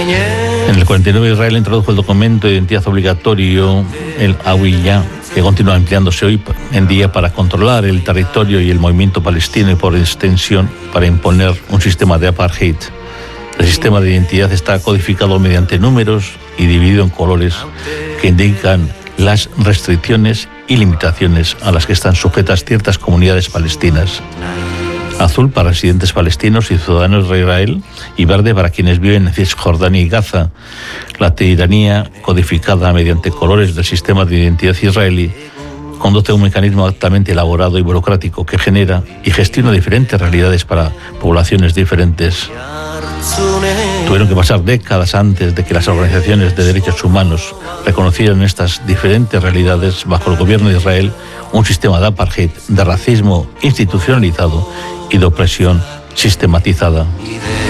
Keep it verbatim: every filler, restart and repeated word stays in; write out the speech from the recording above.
En el cuarenta y nueve Israel introdujo el documento de identidad obligatorio, el Hawiyah, que continúa empleándose hoy en día para controlar el territorio y el movimiento palestino y por extensión para imponer un sistema de apartheid. El sistema de identidad está codificado mediante números y dividido en colores que indican las restricciones y limitaciones a las que están sujetas ciertas comunidades palestinas. Azul para residentes palestinos y ciudadanos de Israel y verde para quienes viven en Cisjordania y Gaza. La tiranía, codificada mediante colores del sistema de identidad israelí, conduce a un mecanismo altamente elaborado y burocrático que genera y gestiona diferentes realidades para poblaciones diferentes. Tuvieron que pasar décadas antes de que las organizaciones de derechos humanos reconocieran estas diferentes realidades bajo el gobierno de Israel, un sistema de apartheid, de racismo institucionalizado y de opresión sistematizada.